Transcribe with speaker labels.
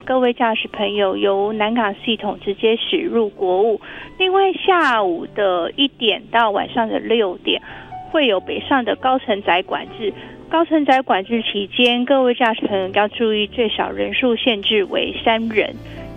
Speaker 1: 各位驾驶朋友由南港系统直接驶入国五。另外，下午的1点到晚上的6点，会有北上的高承载管制。高承载管制期间，各位驾驶朋友要注意，最少人数限制为3人。